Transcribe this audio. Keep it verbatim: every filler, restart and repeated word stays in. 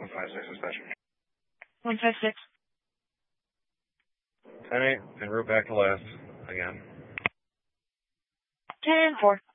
one five six dispatcher. one five six. ten eight, en route back to last, again. ten four.